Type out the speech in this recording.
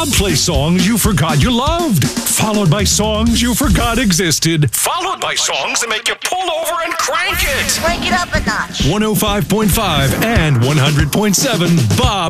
Bob plays songs you forgot you loved, followed by songs you forgot existed, followed by songs that make you pull over and crank it. Crank it up a notch. 105.5 and 100.7 Bob